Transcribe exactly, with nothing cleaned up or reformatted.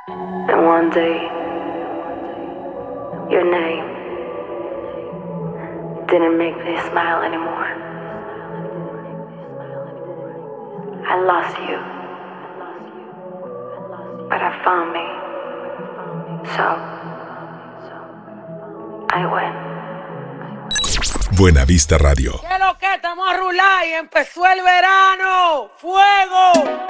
And one day, your name didn't make me smile anymore. I lost you, but I found me. So, I win. Buena Vista Radio. ¿Qué es lo que? Estamos a rular y empezó el verano. ¡Fuego!